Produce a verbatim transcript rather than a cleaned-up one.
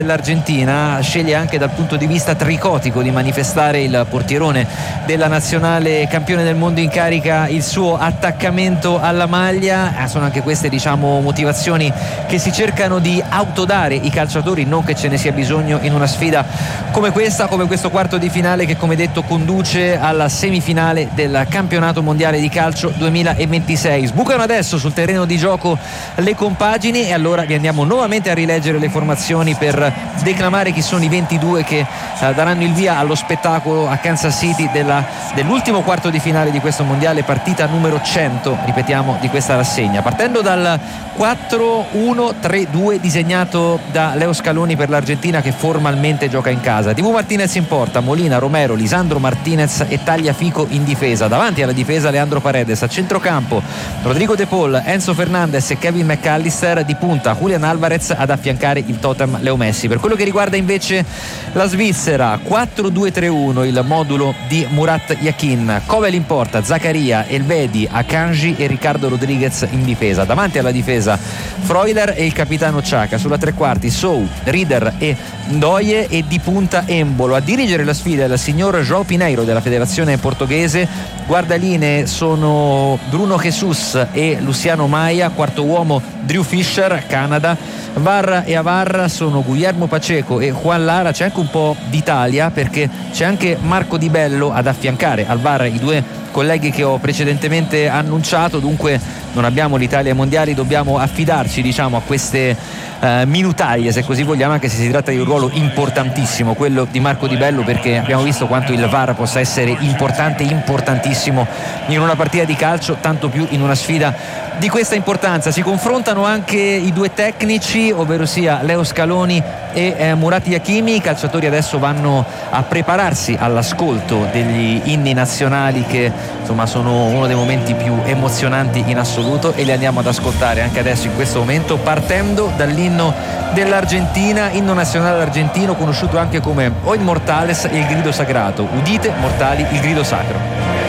L'Argentina sceglie anche dal punto di vista tricotico di manifestare il portierone della nazionale campione del mondo in carica il suo attaccamento alla maglia. Ah, sono anche queste, diciamo, motivazioni che si cercano di autodare i calciatori, non che ce ne sia bisogno in una sfida come questa, come questo quarto di finale che, come detto, conduce alla semifinale del campionato mondiale di calcio duemilaventisei. Sbucano adesso sul terreno di gioco le compagini e allora vi andiamo nuovamente a rileggere le formazioni per declamare chi sono i ventidue che eh, daranno il via allo spettacolo a Kansas City della, dell'ultimo quarto di finale di questo mondiale, partita numero cento, ripetiamo, di questa rassegna, partendo dal quattro uno tre due disegnato da Leo Scaloni per l'Argentina, che formalmente gioca in casa. Dibu Martinez in porta, Molina, Romero, Lisandro Martinez e Tagliafico in difesa. Davanti alla difesa Leandro Paredes, a centrocampo Rodrigo De Paul, Enzo Fernandez e Kevin McAllister, di punta Julian Alvarez ad affiancare il totem Leo Messi. Per quello che riguarda invece la Svizzera, quattro due tre uno il modulo di Murat Yakin, Kovel in porta, Zaccaria, Elvedi, Akanji e Riccardo Rodriguez in difesa. Davanti alla difesa Freuler e il capitano Xhaka, sulla tre quarti Sou, Rieder e Ndoye e di punta Embolo. A dirigere la sfida il signor João Pineiro della federazione portoghese. Guardalinee sono Bruno Jesus e Luciano Maia, quarto uomo Drew Fisher, Canada. V A R e A V A R sono Guillermo Pacheco e Juan Lara. C'è anche un po' d'Italia perché c'è anche Marco Di Bello ad affiancare al V A R i due colleghi che ho precedentemente annunciato. Dunque non abbiamo l'Italia ai mondiali, dobbiamo affidarci, diciamo, a queste eh, minutaglie, se così vogliamo, anche se si tratta di un ruolo importantissimo quello di Marco Di Bello, perché abbiamo visto quanto il V A R possa essere importante, importantissimo in una partita di calcio, tanto più in una sfida di questa importanza. Si confrontano anche i due tecnici, ovvero sia Leo Scaloni e eh, Murat Yakin. I calciatori adesso vanno a prepararsi all'ascolto degli inni nazionali che, insomma, sono uno dei momenti più emozionanti in assoluto, e li andiamo ad ascoltare anche adesso in questo momento, partendo dall'inno dell'Argentina, inno nazionale argentino conosciuto anche come O Inmortales e il grido sagrato. Udite, mortali, il grido sacro.